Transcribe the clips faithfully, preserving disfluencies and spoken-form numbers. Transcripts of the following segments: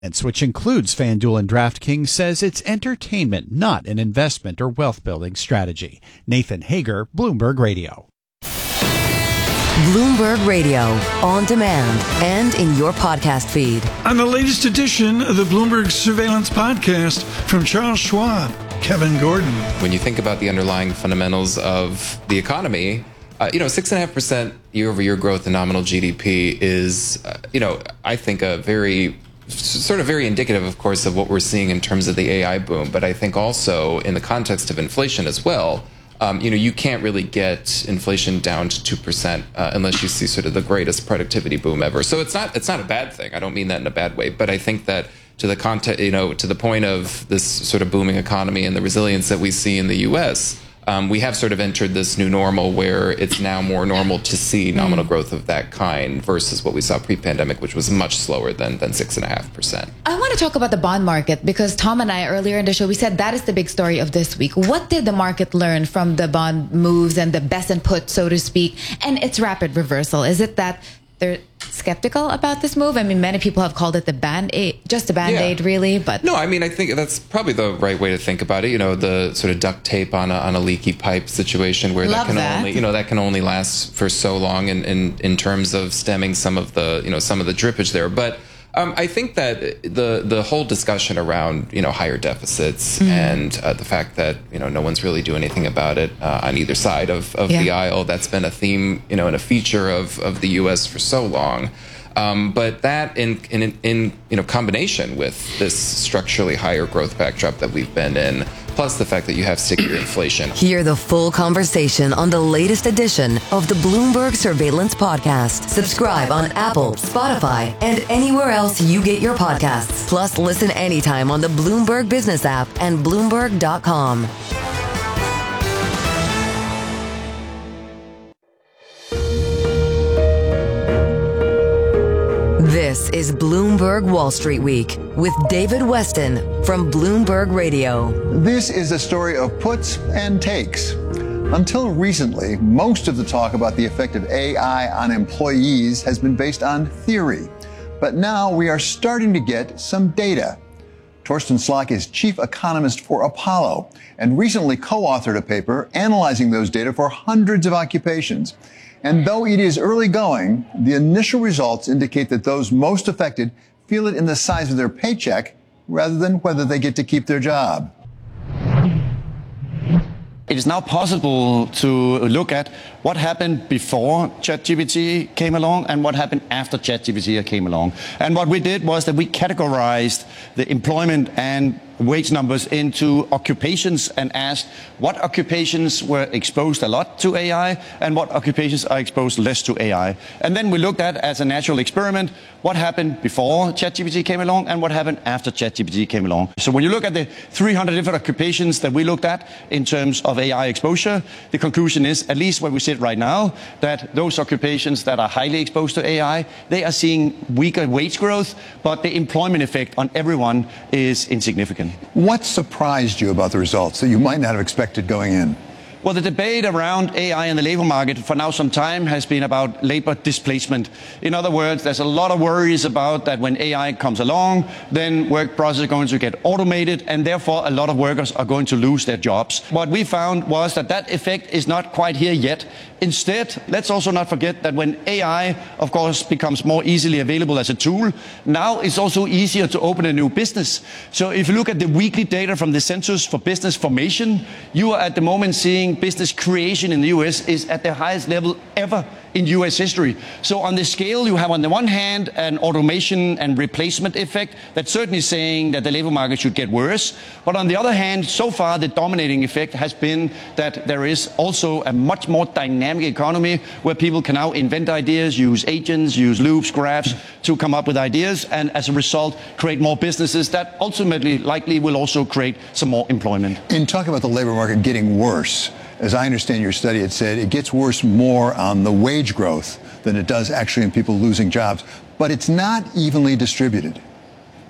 which includes FanDuel and DraftKings, says it's entertainment, not an investment or wealth-building strategy. Nathan Hager, Bloomberg Radio. Bloomberg Radio, on demand and in your podcast feed. On the latest edition of the Bloomberg Surveillance Podcast from Charles Schwab, Kevin Gordon. When you think about the underlying fundamentals of the economy, Uh, you know, six point five percent year-over-year growth in nominal G D P is, uh, you know, I think a very, sort of very indicative, of course, of what we're seeing in terms of the A I boom. But I think also in the context of inflation as well, um, you know, you can't really get inflation down to two percent uh, unless you see sort of the greatest productivity boom ever. So it's not, it's not a bad thing. I don't mean that in a bad way. But I think that to the context, you know, to the point of this sort of booming economy and the resilience that we see in the U S, Um, we have sort of entered this new normal where it's now more normal to see nominal mm. growth of that kind versus what we saw pre-pandemic, which was much slower than, than six point five percent. I want to talk about the bond market because Tom and I earlier in the show, we said that is the big story of this week. What did the market learn from the bond moves and the best and put, so to speak, and its rapid reversal? Is it that they're skeptical about this move? I mean, many people have called it the band-aid, just a band-aid, yeah. really. But no, I mean, I think that's probably the right way to think about it. You know, the sort of duct tape on a, on a leaky pipe situation where Love that can that. only, you know, that can only last for so long in, in, in terms of stemming some of the, you know, some of the drippage there. But Um, I think that the the whole discussion around, you know, higher deficits mm. and uh, the fact that, you know, no one's really doing anything about it uh, on either side of, of yeah. the aisle, that's been a theme, you know, and a feature of, of the U S for so long. Um, but that in, in, in, you know, combination with this structurally higher growth backdrop that we've been in, plus the fact that you have stickier inflation. Hear the full conversation on the latest edition of the Bloomberg Surveillance Podcast. Subscribe on Apple, Spotify, and anywhere else you get your podcasts. Plus, listen anytime on the Bloomberg Business app and Bloomberg dot com. This is Bloomberg Wall Street Week with David Westin from Bloomberg Radio. This is a story of puts and takes. Until recently, most of the talk about the effect of A I on employees has been based on theory. But now we are starting to get some data. Torsten Slok is chief economist for Apollo and recently co-authored a paper analyzing those data for hundreds of occupations. And though it is early going, the initial results indicate that those most affected feel it in the size of their paycheck rather than whether they get to keep their job. It is now possible to look at what happened before ChatGPT came along and what happened after ChatGPT came along. And what we did was that we categorized the employment and wage numbers into occupations and asked what occupations were exposed a lot to A I and what occupations are exposed less to A I. And then we looked at, as a natural experiment, what happened before ChatGPT came along and what happened after ChatGPT came along. So when you look at the three hundred different occupations that we looked at in terms of A I exposure, the conclusion is, at least where we sit right now, that those occupations that are highly exposed to A I, they are seeing weaker wage growth, but the employment effect on everyone is insignificant. What surprised you about the results that you might not have expected going in? Well, the debate around A I in the labor market for now some time has been about labor displacement. In other words, there's a lot of worries about that when A I comes along, then work processes are going to get automated, and therefore a lot of workers are going to lose their jobs. What we found was that that effect is not quite here yet. Instead, let's also not forget that when A I, of course, becomes more easily available as a tool, now it's also easier to open a new business. So if you look at the weekly data from the Census for Business Formation, you are at the moment seeing business creation in the U S is at the highest level ever in U S history. So on the scale, you have on the one hand an automation and replacement effect that's certainly saying that the labor market should get worse. But on the other hand, so far the dominating effect has been that there is also a much more dynamic economy where people can now invent ideas, use agents, use loops, graphs to come up with ideas, and as a result create more businesses that ultimately likely will also create some more employment. In talking about the labor market getting worse, as I understand your study, it said it gets worse more on the wage growth than it does actually in people losing jobs, but it's not evenly distributed.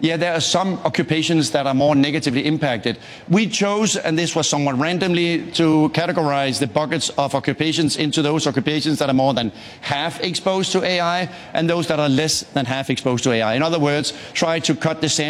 yeah, there are some occupations that are more negatively impacted. We chose, and this was somewhat randomly, to categorize the buckets of occupations into those occupations that are more than half exposed to A I and those that are less than half exposed to A I. In other words, try to cut the